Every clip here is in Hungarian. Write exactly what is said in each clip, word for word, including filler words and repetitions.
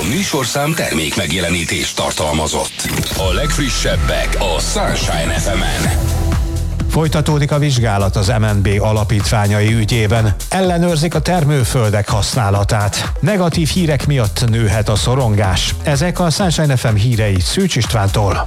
műsorszám termék megjelenítést tartalmazott. A legfrissebbek a Sunshine ef emen. Folytatódik a vizsgálat az em en bé alapítványai ügyében. Ellenőrzik a termőföldek használatát. Negatív hírek miatt nőhet a szorongás. Ezek a Sunshine ef em hírei Szűcs Istvántól.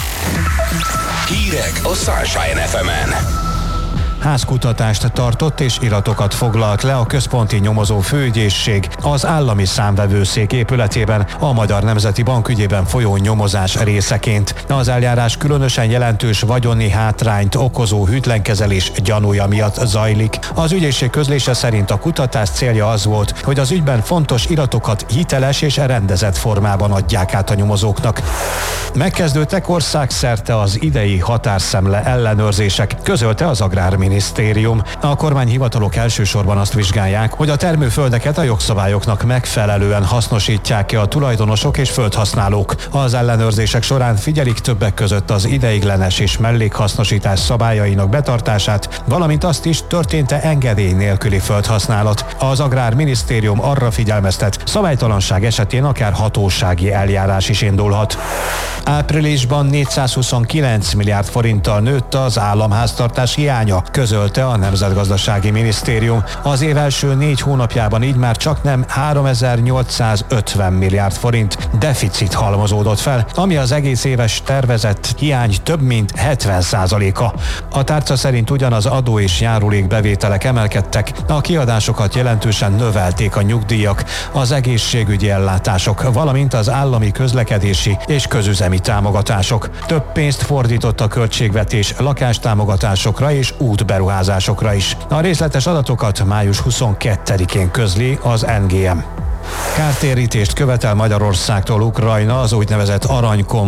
Hírek a Sunshine ef emen. Házkutatást tartott és iratokat foglalt le a Központi Nyomozó Főügyészség az Állami Számvevőszék épületében a Magyar Nemzeti Bank ügyében folyó nyomozás részeként. Az eljárás különösen jelentős vagyoni hátrányt okozó hűtlenkezelés gyanúja miatt zajlik. Az ügyészség közlése szerint a kutatás célja az volt, hogy az ügyben fontos iratokat hiteles és rendezett formában adják át a nyomozóknak. Megkezdődtek országszerte az idei határszemle ellenőrzések, közölte az Agrárminisztérium. A kormányhivatalok elsősorban azt vizsgálják, hogy a termőföldeket a jogszabályoknak megfelelően hasznosítják-e a tulajdonosok és földhasználók. Az ellenőrzések során figyelik többek között az ideiglenes és mellékhasznosítás szabályainak betartását, valamint azt is, történt-e engedély nélküli földhasználat. Az Agrárminisztérium arra figyelmeztet, szabálytalanság esetén akár hatósági eljárás is indulhat. Áprilisban négyszázhuszonkilenc milliárd forinttal nőtt az államháztartás hiánya, közölte a Nemzetgazdasági Minisztérium. Az év első négy hónapjában így már csaknem háromezer-nyolcszázötven milliárd forint deficit halmozódott fel, ami az egész éves tervezett hiány több mint hetven százaléka. A tárca szerint ugyan az adó és járulékbevételek emelkedtek, a kiadásokat jelentősen növelték a nyugdíjak, az egészségügyi ellátások, valamint az állami közlekedési és közüzemi támogatások. Több pénzt fordított a költségvetés lakástámogatásokra és útberuházásokra is. A részletes adatokat május huszonkettedikén közli az en gé em. Kártérítést követel Magyarországtól Ukrajna az úgynevezett aranykom